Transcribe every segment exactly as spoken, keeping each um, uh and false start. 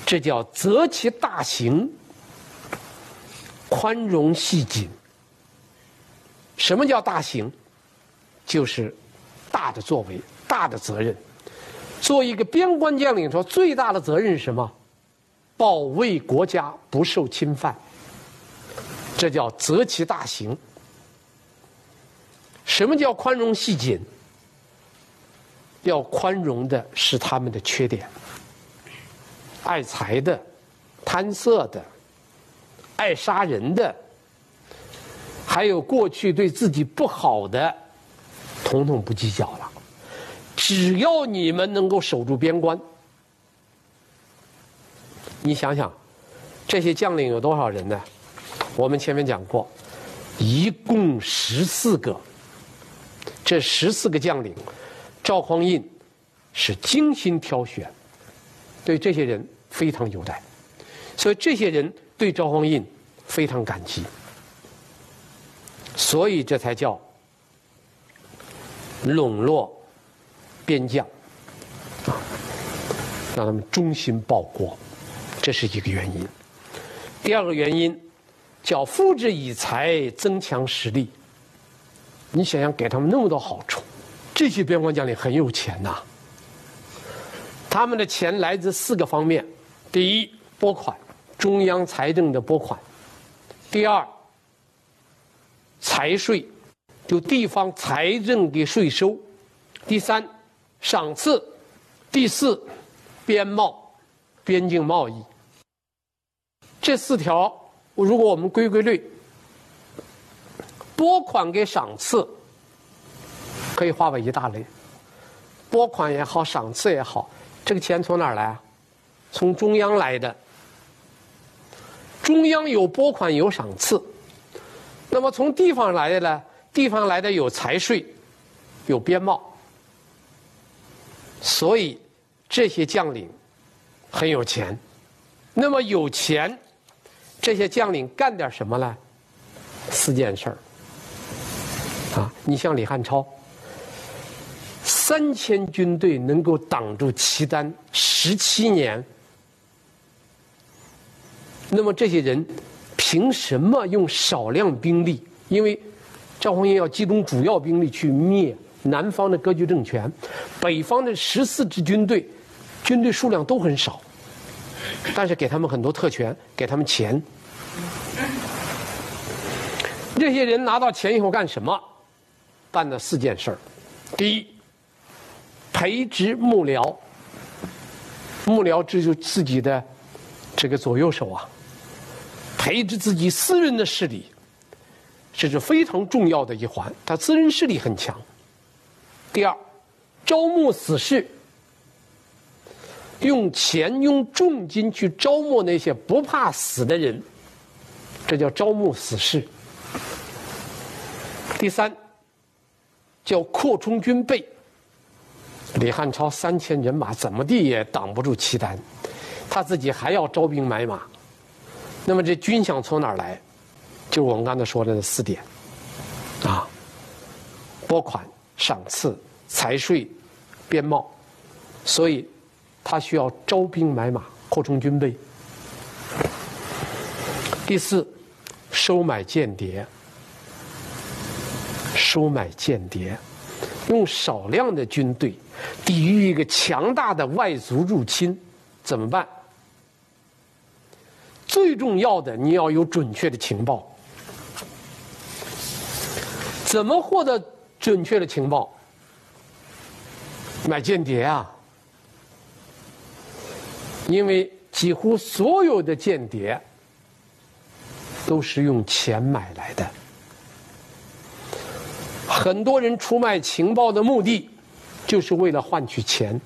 这叫择其大行，宽容细谨。什么叫大行？就是大的作为，大的责任。做一个边关将领说，最大的责任是什么？保卫国家不受侵犯，这叫择其大行。什么叫宽容细谨？要宽容的是他们的缺点，爱财的、贪色的、爱杀人的，还有过去对自己不好的，统统不计较了。只要你们能够守住边关，你想想，这些将领有多少人呢？我们前面讲过，一共十四个。这十四个将领，赵匡胤是精心挑选，对这些人非常优待，所以这些人对赵匡胤非常感激，所以这才叫笼络边将，啊，让他们忠心报国，这是一个原因。第二个原因叫ฟู之以财，增强实力。你想想，给他们那么多好处，这些边关将领很有钱呐、啊。他们的钱来自四个方面：第一，拨款，中央财政的拨款；第二，财税，就地方财政的税收；第三，赏赐；第四，边贸，边境贸易。这四条，如果我们归归类，拨款给赏赐可以划为一大类。拨款也好，赏赐也好，这个钱从哪儿来啊？从中央来的。中央有拨款有赏赐，那么从地方来的呢？地方来的有财税，有边贸。所以这些将领很有钱。那么有钱，这些将领干点什么呢？四件事儿。啊，你像李汉超，三千军队能够挡住契丹十七年，那么这些人凭什么用少量兵力？因为赵匡胤要集中主要兵力去灭南方的割据政权，北方的十四支军队，军队数量都很少，但是给他们很多特权，给他们钱。这些人拿到钱以后干什么？办了四件事儿。第一，培植幕僚。幕僚这就是自己的这个左右手啊，培植自己私人的势力，这是非常重要的一环，他私人势力很强。第二，招募死士，用钱用重金去招募那些不怕死的人，这叫招募死士。第三，叫扩充军备。李汉超三千人马怎么地也挡不住契丹，他自己还要招兵买马，那么这军饷从哪儿来？就是我们刚才说的那四点啊，拨款、赏赐、财税、边贸，所以他需要招兵买马，扩充军备。第四，收买间谍。收买间谍，用少量的军队抵御一个强大的外族入侵，怎么办？最重要的，你要有准确的情报。怎么获得准确的情报？买间谍啊！因为几乎所有的间谍都是用钱买来的。很多人出卖情报的目的就是为了换取钱，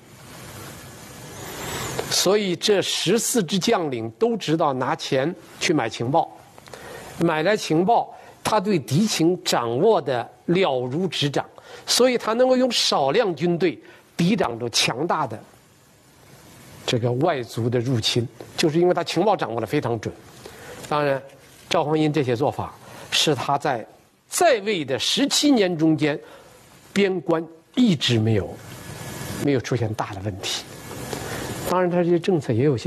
所以这十四支将领都知道拿钱去买情报，买来情报，他对敌情掌握的了如指掌，所以他能够用少量军队抵挡住强大的这个外族的入侵，就是因为他情报掌握的非常准。当然，赵匡胤这些做法是他在在位的十七年中间，边关一直没有没有出现大的问题。当然，他这些政策也有些。